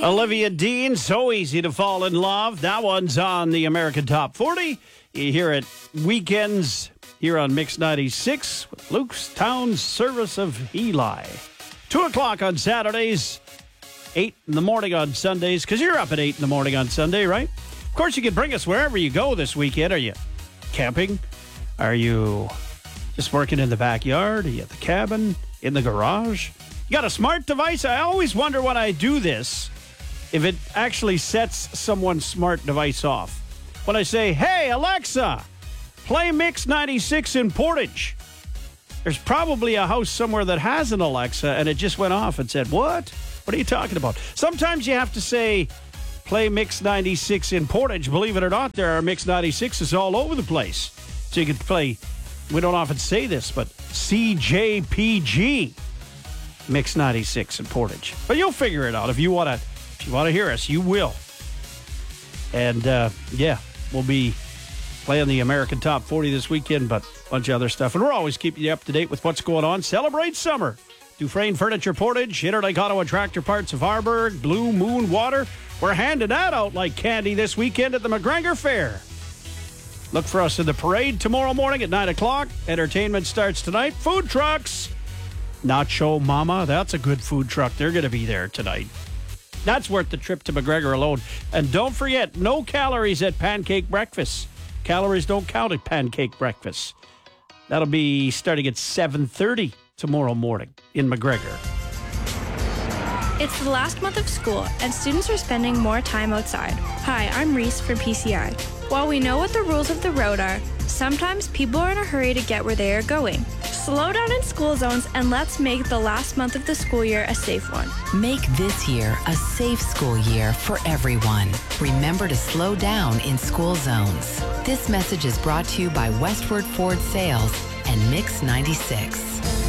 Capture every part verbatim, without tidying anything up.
Olivia Dean, so easy to fall in love. That one's on the American Top forty. You hear it weekends here on Mix ninety-six with Luke's Town Service of Eli. Two o'clock on Saturdays, eight in the morning on Sundays, because you're up at eight in the morning on Sunday, right? Of course, you can bring us wherever you go this weekend. Are you camping? Are you just working in the backyard? Are you at the cabin? In the garage? You got a smart device? I always wonder when I do this if it actually sets someone's smart device off. When I say, hey, Alexa, play Mix ninety-six in Portage. There's probably a house somewhere that has an Alexa, and it just went off and said, what? What are you talking about? Sometimes you have to say, play Mix ninety-six in Portage. Believe it or not, there are Mix ninety-sixes all over the place. So you could play, we don't often say this, but C J P G Mix ninety-six in Portage. But you'll figure it out. If you want to if you want to hear us, you will. And, uh, yeah, we'll be playing the American Top forty this weekend, but a bunch of other stuff. And we're always keeping you up to date with what's going on. Celebrate summer. Dufresne Furniture Portage, Interlake Auto and Tractor Parts of Harburg, Blue Moon Water. We're handing that out like candy this weekend at the McGregor Fair. Look for us in the parade tomorrow morning at nine o'clock. Entertainment starts tonight. Food trucks. Nacho Mama, that's a good food truck. They're going to be there tonight. That's worth the trip to McGregor alone. And don't forget, no calories at pancake breakfast. Calories don't count at pancake breakfast. That'll be starting at seven thirty tomorrow morning in McGregor. It's the last month of school, and students are spending more time outside. Hi, I'm Reese from P C I. While we know what the rules of the road are, sometimes people are in a hurry to get where they are going. Slow down in school zones, and let's make the last month of the school year a safe one. Make this year a safe school year for everyone. Remember to slow down in school zones. This message is brought to you by Westward Ford Sales and Mix ninety-six.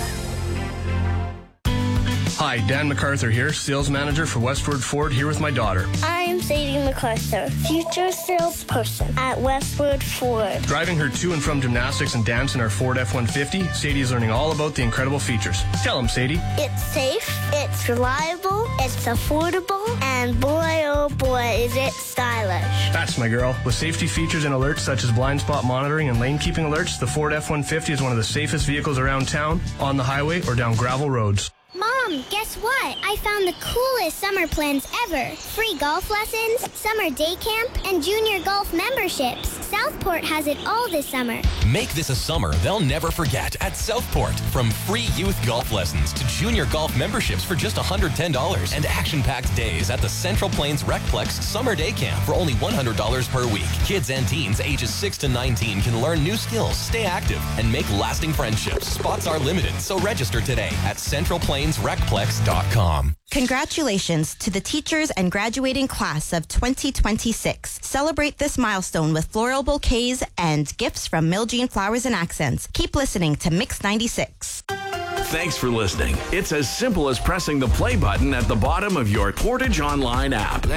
Hi, Dan MacArthur here, sales manager for Westward Ford, here with my daughter. I'm Sadie MacArthur, future salesperson at Westward Ford. Driving her to and from gymnastics and dance in our Ford F one fifty, Sadie is learning all about the incredible features. Tell them, Sadie. It's safe, it's reliable, it's affordable, and boy, oh boy, is it stylish. That's my girl. With safety features and alerts such as blind spot monitoring and lane keeping alerts, the Ford F one fifty is one of the safest vehicles around town, on the highway, or down gravel roads. Mom, guess what? I found the coolest summer plans ever. Free golf lessons, summer day camp, and junior golf memberships. Southport has it all this summer. Make this a summer they'll never forget at Southport. From free youth golf lessons to junior golf memberships for just one hundred ten dollars and action-packed days at the Central Plains Recplex Summer Day Camp for only one hundred dollars per week. Kids and teens ages six to nineteen can learn new skills, stay active, and make lasting friendships. Spots are limited, so register today at central plains recplex dot com. Congratulations to the teachers and graduating class of twenty twenty-six. Celebrate this milestone with floral bouquets and gifts from Miljean Flowers and Accents. Keep listening to Mix ninety-six. Thanks for listening. It's as simple as pressing the play button at the bottom of your Portage Online app.